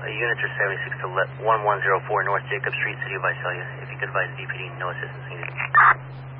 Units are 76 to 1104 North Jacob Street, City of Visalia. If you could advise DPD, no assistance needed.